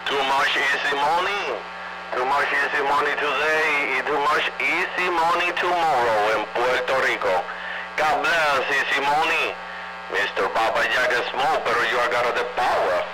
Too much easy money. Too much easy money today y too much easy money tomorrow en Puerto Rico. God bless easy money. Mr. Papa Jack Smoke, pero you got the power.